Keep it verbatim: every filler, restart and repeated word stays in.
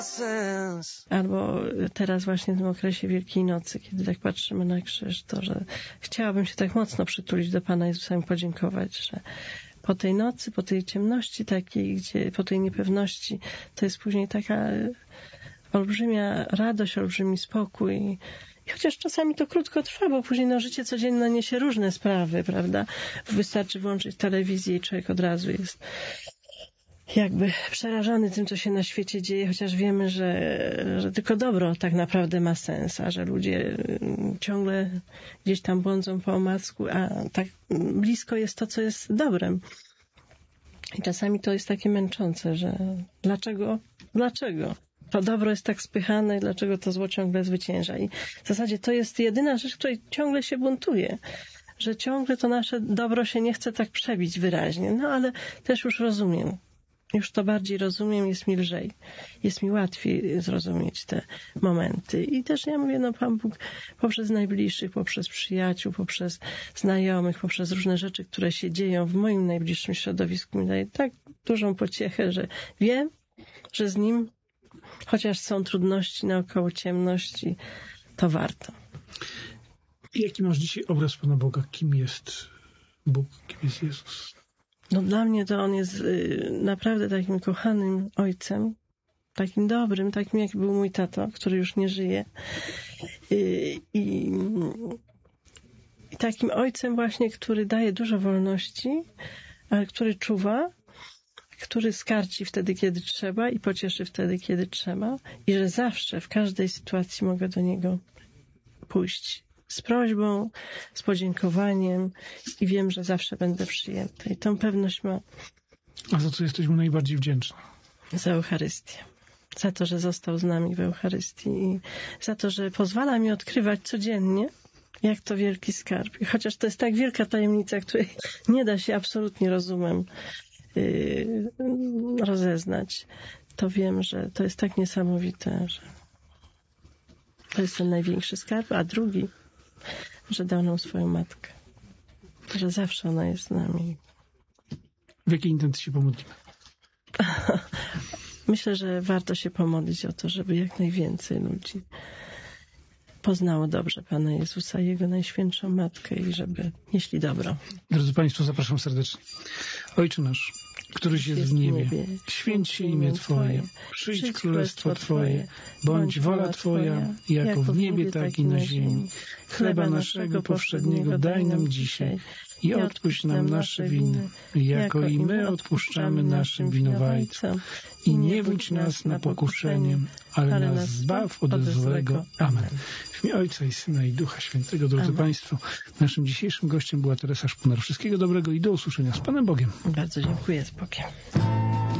sens. Albo teraz właśnie w tym okresie Wielkiej Nocy, kiedy tak patrzymy na krzyż, to, że chciałabym się tak mocno przytulić do Pana Jezusa i podziękować, że po tej nocy, po tej ciemności takiej, gdzie, po tej niepewności, to jest później taka olbrzymia radość, olbrzymi spokój. I chociaż czasami to krótko trwa, bo później no, życie codzienne niesie różne sprawy, prawda? Wystarczy włączyć telewizję i człowiek od razu jest jakby przerażony tym, co się na świecie dzieje, chociaż wiemy, że, że tylko dobro tak naprawdę ma sens, a że ludzie ciągle gdzieś tam błądzą po omacku, a tak blisko jest to, co jest dobrem. I czasami to jest takie męczące, że dlaczego? Dlaczego? To dobro jest tak spychane i dlaczego to zło ciągle zwycięża? I w zasadzie to jest jedyna rzecz, której ciągle się buntuje. Że ciągle to nasze dobro się nie chce tak przebić wyraźnie. No ale też już rozumiem. Już to bardziej rozumiem, jest mi lżej. Jest mi łatwiej zrozumieć te momenty. I też ja mówię, no Pan Bóg poprzez najbliższych, poprzez przyjaciół, poprzez znajomych, poprzez różne rzeczy, które się dzieją w moim najbliższym środowisku, mi daje tak dużą pociechę, że wiem, że z Nim, chociaż są trudności naokoło, ciemności, to warto. Jaki masz dzisiaj obraz Pana Boga? Kim jest Bóg? Kim jest Jezus? No dla mnie to On jest y, naprawdę takim kochanym ojcem, takim dobrym, takim jak był mój tato, który już nie żyje. Y, i, I takim ojcem właśnie, który daje dużo wolności, ale który czuwa, który skarci wtedy, kiedy trzeba i pocieszy wtedy, kiedy trzeba. I że zawsze, w każdej sytuacji mogę do Niego pójść z prośbą, z podziękowaniem i wiem, że zawsze będę przyjęta. I tą pewność ma. A za co jesteś mu najbardziej wdzięczna? Za Eucharystię. Za to, że został z nami w Eucharystii i za to, że pozwala mi odkrywać codziennie, jak to wielki skarb. I chociaż to jest tak wielka tajemnica, której nie da się absolutnie rozumem yy, rozeznać, to wiem, że to jest tak niesamowite, że to jest ten największy skarb, a drugi, że dał nam swoją matkę. Że zawsze ona jest z nami. W jakiej intencji się pomodlimy? Myślę, że warto się pomodlić o to, żeby jak najwięcej ludzi poznało dobrze Pana Jezusa i Jego Najświętszą Matkę i żeby nieśli dobro. Drodzy Państwo, zapraszam serdecznie. Ojcze nasz, któryś jest w niebie, święć się imię Twoje, przyjdź królestwo Twoje, bądź wola Twoja, jako w niebie, tak i na ziemi. Chleba naszego powszedniego daj nam dzisiaj i odpuść nam nasze winy, jako i my odpuszczamy naszym winowajcom. I nie wódź nas na pokuszenie, ale nas zbaw od złego. Amen. W imię Ojca i Syna i Ducha Świętego. Drodzy Amen. Państwo, naszym dzisiejszym gościem była Teresa Szpunar. Wszystkiego dobrego i do usłyszenia z Panem Bogiem. Bardzo dziękuję, z Bogiem.